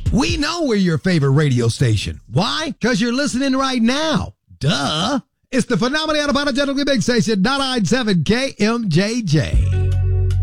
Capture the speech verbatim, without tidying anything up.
We know we're your favorite radio station. Why? Because you're listening right now. Duh. It's the phenomenal unapologetically big station, ninety-nine point seven K M J J.